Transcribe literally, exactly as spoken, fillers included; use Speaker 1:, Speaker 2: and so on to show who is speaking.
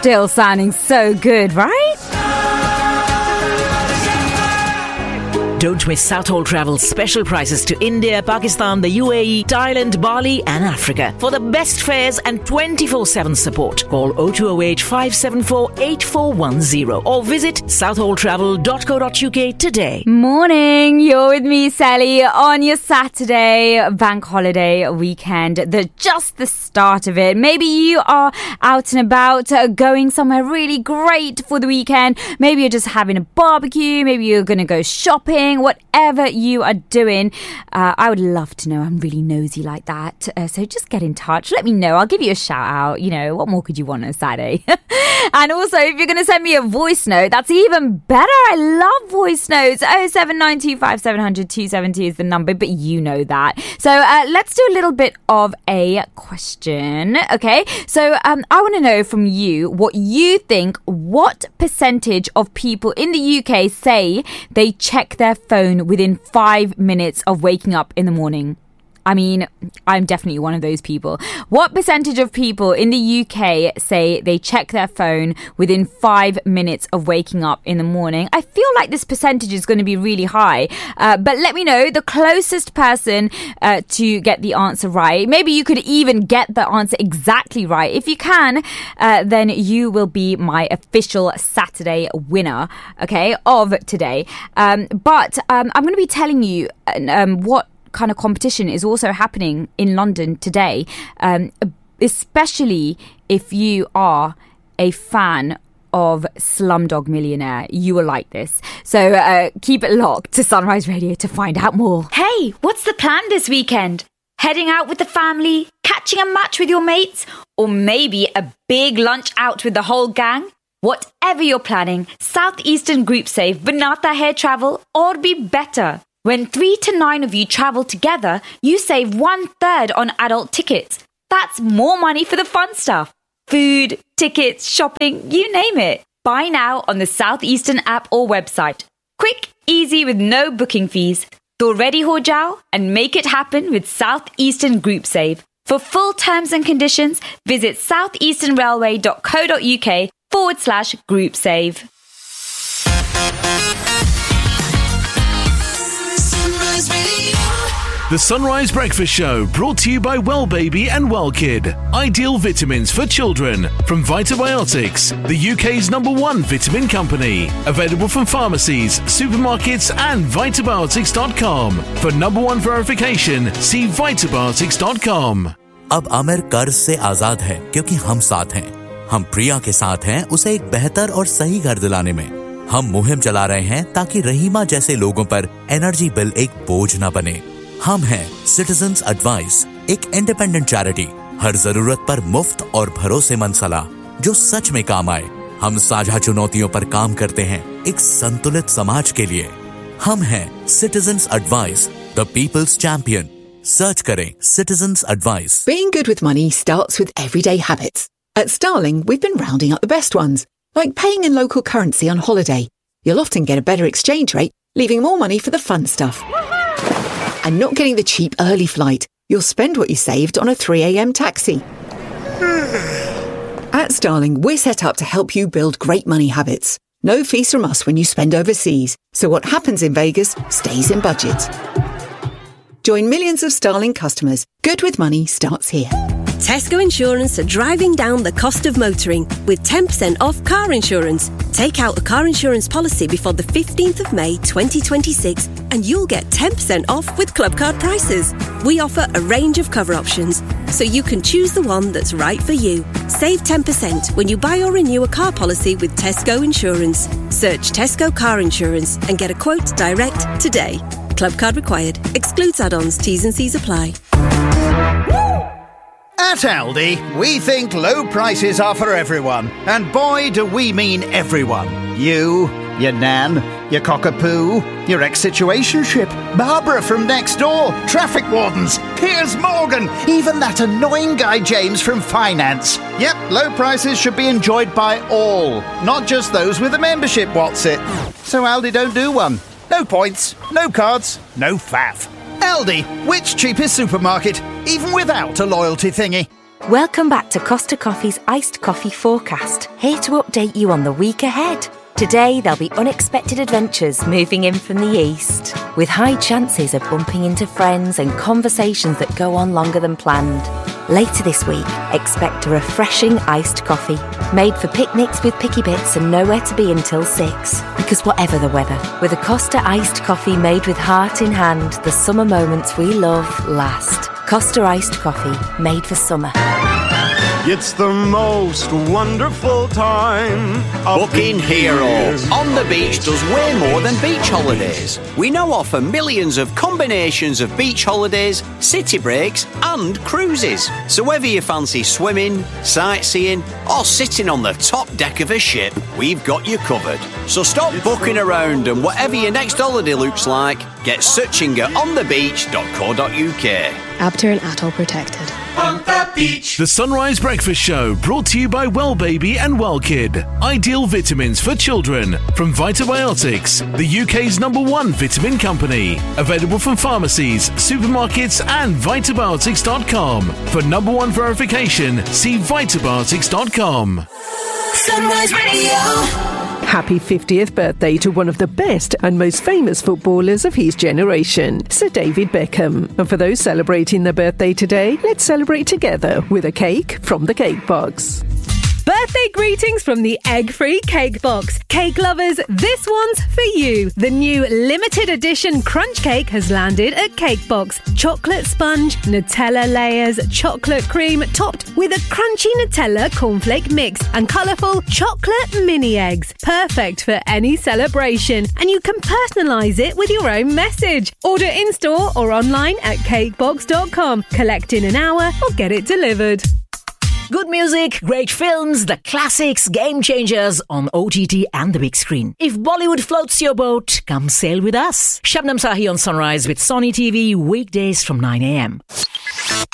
Speaker 1: still sounding so good, right?
Speaker 2: Don't miss Southall Travel's special prices to India, Pakistan, the U A E, Thailand, Bali and Africa. For the best fares and twenty-four seven support, call oh two oh eight, five seven four, eight four one oh or visit southall travel dot co dot uk today.
Speaker 1: Morning, you're with me, Sally, on your Saturday bank holiday weekend. The just the start of it. Maybe you are out and about, uh, going somewhere really great for the weekend. Maybe you're just having a barbecue. Maybe you're going to go shopping. Whatever you are doing, uh, I would love to know. I'm really nosy like that. Uh, so just get in touch. Let me know. I'll give you a shout out. You know, what more could you want on a Saturday? And also, if you're going to send me a voice note, that's even better. I love voice notes. oh seven nine two five seven zero zero two seven two is the number, but you know that. So uh, let's do a little bit of a question. Okay, so um, I want to know from you what you think. What percentage of people in the U K say they check their phone within five minutes of waking up in the morning? I mean, I'm definitely one of those people. What percentage of people in the U K say they check their phone within five minutes of waking up in the morning? I feel like this percentage is going to be really high. Uh, but let me know the closest person uh, to get the answer right. Maybe you could even get the answer exactly right. If you can, uh, then you will be my official Saturday winner, okay, of today. Um, but um, I'm going to be telling you um, what kind of competition is also happening in London today, um, especially if you are a fan of Slumdog Millionaire. You will like this. So uh, keep it locked to Sunrise Radio to find out more.
Speaker 3: Hey, what's the plan this weekend? Heading out with the family, catching a match with your mates, or maybe a big lunch out with the whole gang? Whatever you're planning, Southeastern Group Save, Banata Hair Travel, or be better. When three to nine of you travel together, you save one third on adult tickets. That's more money for the fun stuff. Food, tickets, shopping, you name it. Buy now on the Southeastern app or website. Quick, easy with no booking fees. So ready ho jao and make it happen with Southeastern Group Save. For full terms and conditions, visit southeasternrailway.co.uk forward slash group save.
Speaker 4: The Sunrise Breakfast Show, brought to you by Well Baby and Well Kid. Ideal vitamins for children from Vitabiotics, the U K's number one vitamin company. Available from pharmacies, supermarkets and vitabiotics dot com. For number one verification, see vitabiotics dot com.
Speaker 5: अब आमिर कर्ज से आजाद है क्योंकि हम साथ हैं। हम प्रिया के साथ हैं उसे एक बेहतर और सही घर दिलाने में। हम मुहिम चला रहे हैं ताकि रहीमा जैसे लोगों पर एनर्जी बिल एक बोझ न बने। हम हैं सिटीजंस एडवाइस, एक इंडिपेंडेंट चैरिटी, हर जरूरत पर मुफ्त और भरोसेमंद सलाह जो सच में काम आए। हम साझा चुनौतियों पर काम करते हैं एक संतुलित समाज के लिए। हम हैं citizens advice, the people's champion. Search करें citizens advice.
Speaker 6: Being good with money starts with everyday habits. At Starling, we've been rounding up the best ones, like paying in local currency on holiday. You'll often get a better exchange rate, leaving more money for the fun stuff. And not getting the cheap early flight. You'll spend what you saved on a three a.m. taxi. At Starling, we're set up to help you build great money habits. No fees from us when you spend overseas. So what happens in Vegas stays in budget. Join millions of Starling customers. Good with money starts here.
Speaker 7: Tesco Insurance are driving down the cost of motoring with ten percent off car insurance. Take out a car insurance policy before the fifteenth of May twenty twenty-six and you'll get ten percent off with Club Card prices. We offer a range of cover options, so you can choose the one that's right for you. Save ten percent when you buy or renew a car policy with Tesco Insurance. Search Tesco Car Insurance and get a quote direct today. Club Card required. Excludes add-ons. T's and C's apply.
Speaker 8: At Aldi, we think low prices are for everyone. And boy, do we mean everyone. You, your nan, your cockapoo, your ex-situationship, Barbara from next door, traffic wardens, Piers Morgan, even that annoying guy James from finance. Yep, low prices should be enjoyed by all, not just those with a membership, what's it? So Aldi don't do one. No points, no cards, no faff. Aldi, which cheapest supermarket, even without a loyalty thingy?
Speaker 9: Welcome back to Costa Coffee's Iced Coffee Forecast, here to update you on the week ahead. Today, there'll be unexpected adventures moving in from the east, with high chances of bumping into friends and conversations that go on longer than planned. Later this week, expect a refreshing iced coffee, made for picnics with picky bits and nowhere to be until six. Because whatever the weather, with a Costa iced coffee made with heart in hand, the summer moments we love last. Costa iced coffee, made for summer.
Speaker 10: It's the most wonderful time of
Speaker 11: Booking Hero on the beach does way more than beach holidays. We now offer millions of combinations of beach holidays, city breaks and cruises. So whether you fancy swimming, sightseeing or sitting on the top deck of a ship, we've got you covered. So stop booking around and whatever your next holiday looks like, get searching at on the beach dot co dot uk.
Speaker 12: Abter and Atoll protected.
Speaker 4: On the beach. The Sunrise Breakfast Show brought to you by Well Baby and Well Kid. Ideal vitamins for children from Vitabiotics, the U K's number one vitamin company. Available from pharmacies, supermarkets and vitabiotics dot com. For number one verification, see vitabiotics dot com.
Speaker 13: Sunrise Radio.
Speaker 14: Happy fiftieth birthday to one of the best and most famous footballers of his generation, Sir David Beckham. And for those celebrating their birthday today, let's celebrate together with a cake from the Cake Box.
Speaker 15: Birthday greetings from the egg-free Cake Box. Cake lovers, this one's for you. The new limited edition crunch cake has landed at Cake Box. Chocolate sponge, Nutella layers, chocolate cream, topped with a crunchy Nutella cornflake mix and colourful chocolate mini eggs. Perfect for any celebration. And you can personalise it with your own message. Order in-store or online at cake box dot com. Collect in an hour or get it delivered.
Speaker 2: Good music, great films, the classics, game changers on O T T and the big screen. If Bollywood floats your boat, come sail with us. Shabnam Sahi on Sunrise with Sony T V, weekdays from nine a.m.